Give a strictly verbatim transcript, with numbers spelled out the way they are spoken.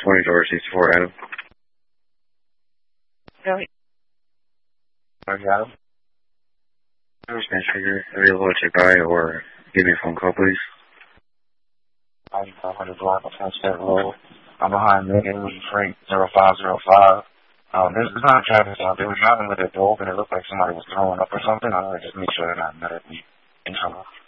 twenty George sixty-four, Adam. Really? Sorry, Adam. Understand trigger, available to check by or give me a phone call, please. ninety-five hundred block of Sunset Road. I'm behind Megan Lee Freight zero five zero five. Um, there's, there's not a traffic stop. They were driving with their door open. It looked like somebody was throwing up or something. I want to just make sure they're not immediately in trouble.